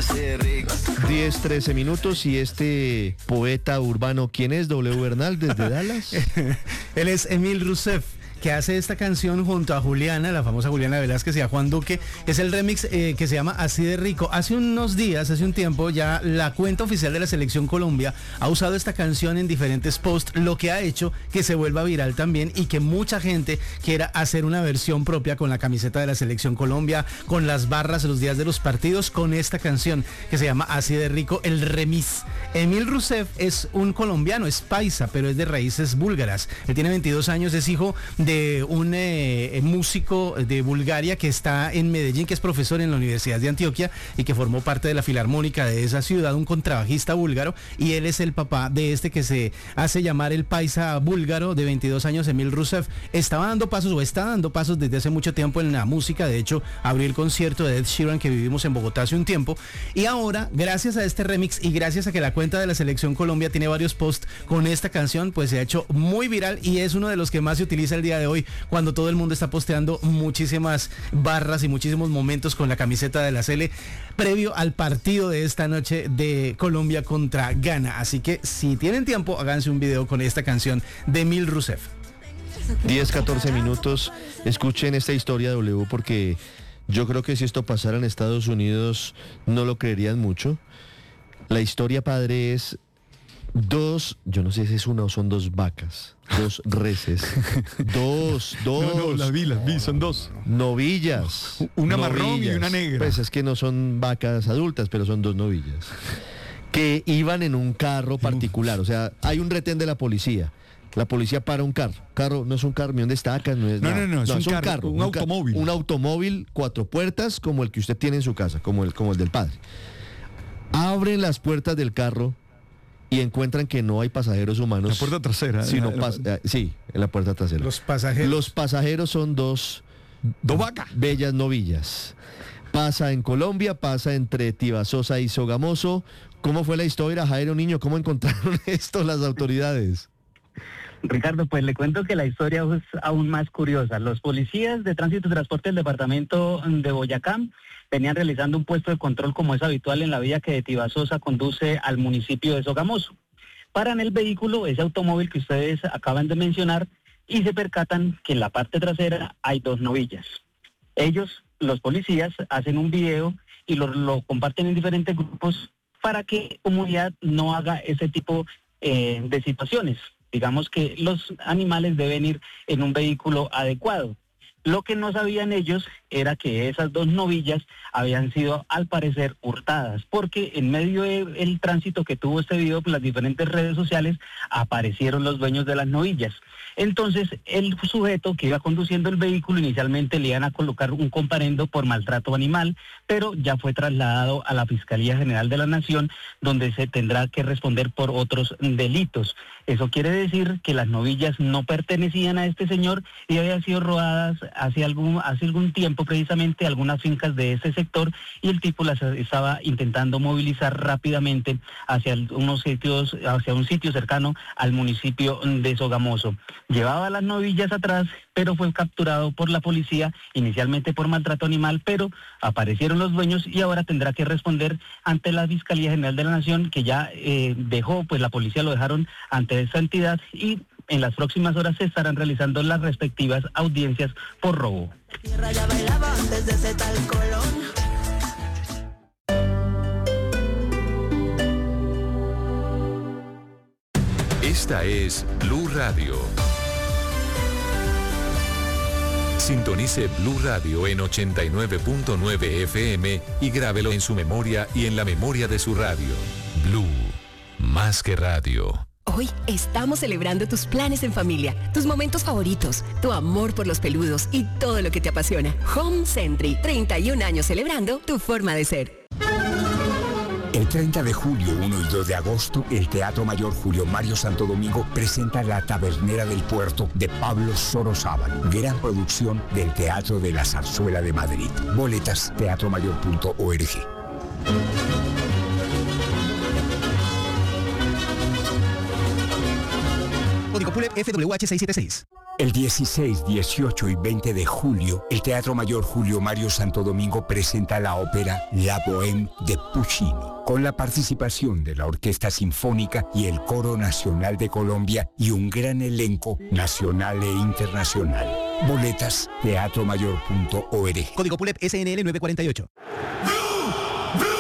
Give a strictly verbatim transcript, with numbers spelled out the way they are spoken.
diez, trece minutos y este poeta urbano, ¿quién es? W Bernal desde Dallas. Él es Emil Rousseff, que hace esta canción junto a Juliana, la famosa Juliana Velázquez y a Juan Duque. Es el remix eh, que se llama Así de Rico. Hace unos días, hace un tiempo, ya la cuenta oficial de la Selección Colombia ha usado esta canción en diferentes posts, lo que ha hecho que se vuelva viral también y que mucha gente quiera hacer una versión propia con la camiseta de la Selección Colombia, con las barras los días de los partidos, con esta canción que se llama Así de Rico, el remix. Emil Rousseff es un colombiano, es paisa, pero es de raíces búlgaras. Él tiene veintidós años, es hijo de de un eh, músico de Bulgaria que está en Medellín, que es profesor en la Universidad de Antioquia y que formó parte de la filarmónica de esa ciudad, un contrabajista búlgaro, y él es el papá de este que se hace llamar el paisa búlgaro de veintidós años, Emil Rousseff. Estaba dando pasos o está dando pasos desde hace mucho tiempo en la música. De hecho, abrió el concierto de Ed Sheeran que vivimos en Bogotá hace un tiempo, y ahora, gracias a este remix y gracias a que la cuenta de la Selección Colombia tiene varios posts con esta canción, pues se ha hecho muy viral y es uno de los que más se utiliza el día de hoy, cuando todo el mundo está posteando muchísimas barras y muchísimos momentos con la camiseta de la Sele previo al partido de esta noche de Colombia contra Ghana. Así que si tienen tiempo, háganse un video con esta canción de Emil Rousseff. diez, catorce minutos. Escuchen esta historia, W, porque yo creo que si esto pasara en Estados Unidos no lo creerían mucho. La historia, padre, es dos, yo no sé si es una o son dos vacas, dos reses, dos, dos. No, no, las vi, las vi, son dos. Novillas. Una novillas. marrón y una negra. Pues es que no son vacas adultas, pero son dos novillas. Que iban en un carro particular, o sea, hay un retén de la policía. La policía para un carro. Carro no es un camión de estacas, no es No, nada. no, no, es no, un es un carro, carro, un un automóvil. Ca- un automóvil, cuatro puertas, como el que usted tiene en su casa, como el, como el del padre. Abren las puertas del carro y encuentran que no hay pasajeros humanos. La puerta trasera. Sino la, la, pas- eh, sí, en la puerta trasera. Los pasajeros. Los pasajeros son dos, dos vacas. Bellas novillas. Pasa en Colombia, pasa entre Tibasosa y Sogamoso. ¿Cómo fue la historia, Jairo Niño? ¿Cómo encontraron esto las autoridades? Ricardo, pues le cuento que la historia es aún más curiosa. Los policías de tránsito y transporte del departamento de Boyacá venían realizando un puesto de control como es habitual en la vía que de Tibasosa conduce al municipio de Sogamoso. Paran el vehículo, ese automóvil que ustedes acaban de mencionar, y se percatan que en la parte trasera hay dos novillas. Ellos, los policías, hacen un video y lo, lo comparten en diferentes grupos para que la comunidad no haga ese tipo eh, de situaciones. Digamos que los animales deben ir en un vehículo adecuado. Lo que no sabían ellos era que esas dos novillas habían sido, al parecer, hurtadas, porque en medio del tránsito que tuvo este video por las diferentes redes sociales, aparecieron los dueños de las novillas. Entonces, el sujeto que iba conduciendo el vehículo, inicialmente le iban a colocar un comparendo por maltrato animal, pero ya fue trasladado a la Fiscalía General de la Nación, donde se tendrá que responder por otros delitos. Eso quiere decir que las novillas no pertenecían a este señor y habían sido robadas hace algún, hace algún tiempo, precisamente algunas fincas de ese sector, y el tipo las estaba intentando movilizar rápidamente hacia unos sitios, hacia un sitio cercano al municipio de Sogamoso. Llevaba las novillas atrás, pero fue capturado por la policía, inicialmente por maltrato animal, pero aparecieron los dueños y ahora tendrá que responder ante la Fiscalía General de la Nación, que ya eh, dejó, pues la policía lo dejaron ante esa entidad, y en las próximas horas se estarán realizando las respectivas audiencias por robo. Esta es Blue Radio. Sintonice Blue Radio en ochenta y nueve punto nueve F M y grábelo en su memoria y en la memoria de su radio. Blue, más que radio. Hoy estamos celebrando tus planes en familia, tus momentos favoritos, tu amor por los peludos y todo lo que te apasiona. Home Century, treinta y un años celebrando tu forma de ser. El treinta de julio, uno y dos de agosto, el Teatro Mayor Julio Mario Santo Domingo presenta La Tabernera del Puerto de Pablo Sorozábal, gran producción del Teatro de la Zarzuela de Madrid. Boletas, teatro mayor punto org. Código Código PULEP F W H seiscientos setenta y seis. El dieciséis, dieciocho y veinte de julio, el Teatro Mayor Julio Mario Santo Domingo presenta la ópera La Bohème de Puccini, con la participación de la Orquesta Sinfónica y el Coro Nacional de Colombia y un gran elenco nacional e internacional. Boletas, teatro mayor punto org. Código PULEP S N L nueve cuarenta y ocho.